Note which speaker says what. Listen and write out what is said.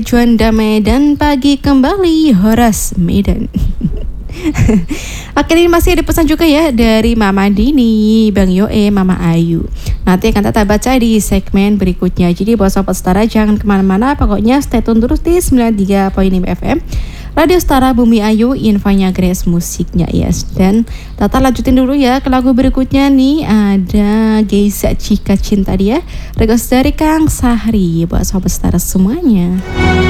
Speaker 1: Juanda Medan pagi kembali Horas Medan. Oke, ini masih ada pesan juga ya dari Mama Dini, Bang Yoe, Mama Ayu. Nanti akan Tata baca di segmen berikutnya. Jadi buat Sobat Setara jangan kemana-mana, pokoknya stay tune terus di 93.5 FM Radio Setara Bumi Ayu, infonya Grace, musiknya Yes. Dan Tata lanjutin dulu ya ke lagu berikutnya nih, ada Geisa Cika Cinta Dia, request dari Kang Sahri buat Sobat Setara semuanya.